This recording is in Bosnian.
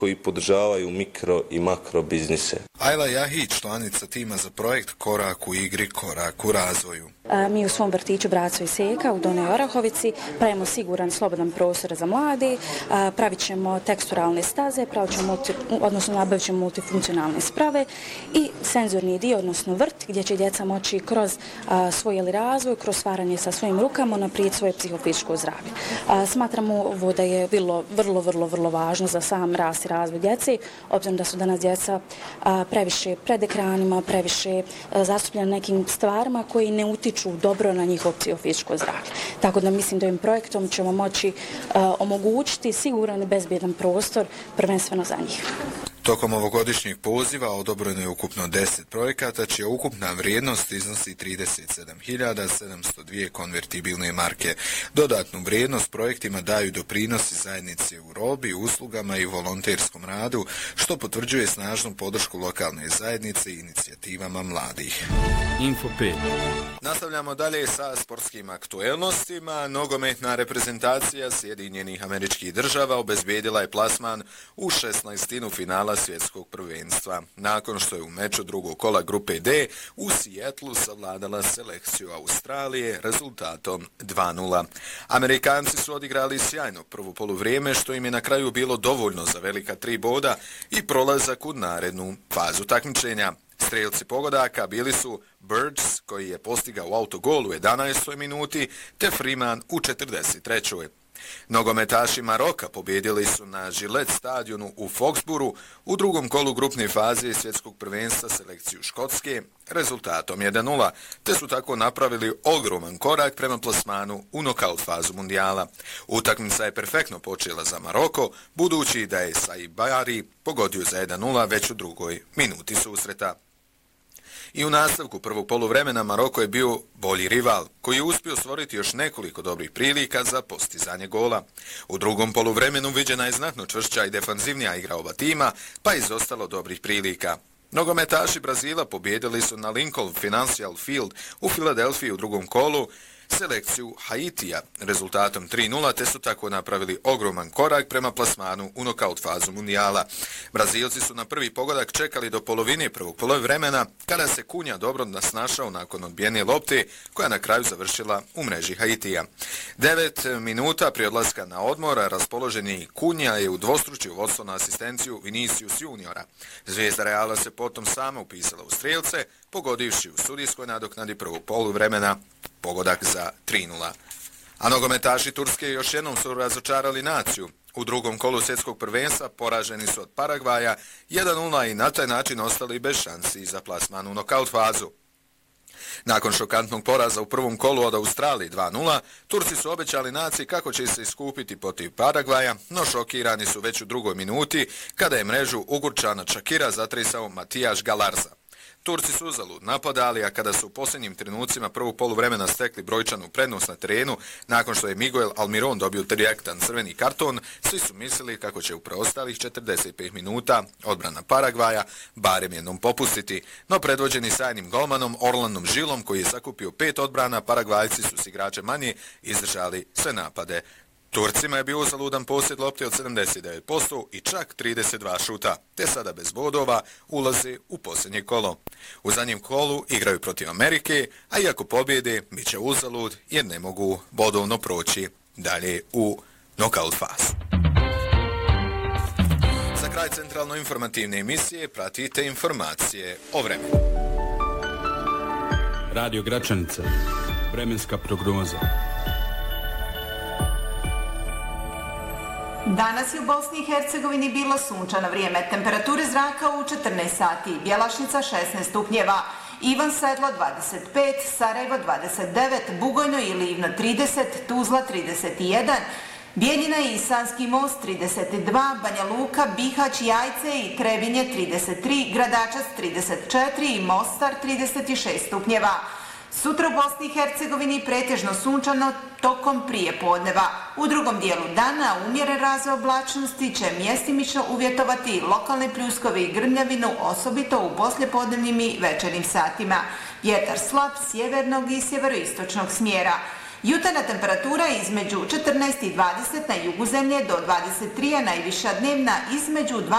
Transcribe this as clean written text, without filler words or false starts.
koji podržavaju mikro i makro biznise. Ajla Jahić, članica tima za projekt Korak u igri, korak u razvoju. Mi u svom vrtiću Braco i Seka u Donjoj Orahovici pravimo siguran slobodan prostor za mlade, pravit ćemo teksturalne staze, nabavit ćemo multifunkcionalne sprave i senzorni dio, odnosno vrt, gdje će djeca moći kroz svoj razvoj, kroz stvaranje sa svojim rukama unaprijediti svoje psihofizičko zdravlje. Smatramo ovo da je vrlo važno za sam rast i razvoj djece, obzirom da su danas djeca previše pred ekranima, previše zastupljene nekim stvarima koji ne utiču dobro na njihovo psihofizičko zdravlje. Tako da mislim da ovim projektom ćemo moći omogućiti siguran i bezbjedan prostor prvenstveno za njih. Tokom ovogodišnjeg poziva odobreno je ukupno 10 projekata, čija ukupna vrijednost iznosi 37.702 konvertibilne marke. Dodatnu vrijednost projektima daju doprinosi zajednice u robi, uslugama i volonterskom radu, što potvrđuje snažnu podršku lokalne zajednice i inicijativama mladih. Info 5. Nastavljamo dalje sa sportskim aktuelnostima. Nogometna reprezentacija Sjedinjenih Američkih Država obezbijedila je plasman u 16. finala svjetskog prvenstva, nakon što je u meču drugog kola grupe D u Seattlu savladala selekciju Australije rezultatom 2:0. Amerikanci su odigrali sjajno prvo poluvrijeme, što im je na kraju bilo dovoljno za velika 3 boda i prolazak u narednu fazu takmičenja. Strelci pogodaka bili su Birds, koji je postigao autogol u 11. minuti, te Freeman u 43. Nogometaši Maroka pobjedili su na Gillette stadionu u Foxboroughu u drugom kolu grupne faze svjetskog prvenstva selekciju Škotske rezultatom 1:0, te su tako napravili ogroman korak prema plasmanu u nokaut fazu mundijala. Utakmica je perfektno počela za Maroko, budući da je Saibari pogodio za 1:0 već u drugoj minuti susreta. I u nastavku prvog poluvremena Maroko je bio bolji rival, koji je uspio stvoriti još nekoliko dobrih prilika za postizanje gola. U drugom poluvremenu viđena je znatno čvršća i defanzivnija igra oba tima, pa je izostalo dobrih prilika. Nogometaši Brazila pobjedili su na Lincoln Financial Field u Filadelfiji u drugom kolu selekciju Haitija rezultatom 3:0, te su tako napravili ogroman korak prema plasmanu u nokaut fazu mundijala. Brazilci su na prvi pogodak čekali do polovine prvog poluvremena, kada se Kunja dobro nasnašao nakon odbijene lopte, koja na kraju završila u mreži Haitija. 9 minuta prije odlaska na odmor raspoloženi Kunja je udvostručio vodstvo na asistenciju Vinicius juniora. Zvijezda Reala se potom sama upisala u strelce, pogodivši u sudijskoj nadoknadi prvog poluvremena pogodak za 3:0. A nogometaši Turske još jednom su razočarali naciju. U drugom kolu svjetskog prvenstva poraženi su od Paragvaja 1:0 i na taj način ostali bez šansi za plasman u nokaut fazu. Nakon šokantnog poraza u prvom kolu od Australije 2:0, Turci su obećali naciji kako će se iskupiti protiv Paragvaja, no šokirani su već u drugoj minuti, kada je mrežu Ugurčana Čakira zatresao Matijaš Galarza. Turci su uzalud napadali, a kada su u posljednjim trenucima prvog poluvremena stekli brojčanu prednost na terenu, nakon što je Miguel Almiron dobio direktan crveni karton, svi su mislili kako će u preostalih 45 minuta odbrana Paragvaja barem jednom popustiti, no predvođeni sajnim golmanom Orlandom Žilom, koji je sakupio 5 odbrana, Paragvajci su s igračem manje izdržali sve napade. Turcima je bio uzaludan posjed lopte od 79% i čak 32 šuta, te sada bez bodova ulaze u posljednje kolo. U zadnjem kolu igraju protiv Amerike, a iako pobjede, bit će uzalud jer ne mogu bodovno proći dalje u nokaut fazu. Za kraj centralno informativne emisije pratite informacije o vremenu. Radio Gračanica, vremenska prognoza. Danas je u Bosni i Hercegovini bilo sunčano vrijeme. Temperature zraka u 14 sati. Bjelašnica 16 stupnjeva. Ivan Sedlo 25, Sarajevo 29, Bugojno i Livno 30, Tuzla 31, Bijeljina i Sanski most 32, Banja Luka, Bihać, Jajce i Trebinje 33, Gradačac 34 i Mostar 36 stupnjeva. Sutra u Bosni i Hercegovini pretežno sunčano tokom prije podneva. U drugom dijelu dana umjeren razvoj oblačnosti će mjestimično uvjetovati lokalne pljuskove i grmljavinu, osobito u poslijepodnevnim i večernjim satima. Vjetar slab sjevernog i sjeveroistočnog smjera. Jutarnja temperatura između 14 i 20 na jugu zemlje do 23, a najviša dnevna između 20